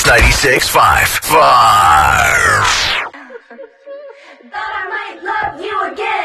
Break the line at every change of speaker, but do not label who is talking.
96.5. Fire.
Thought I might love you again.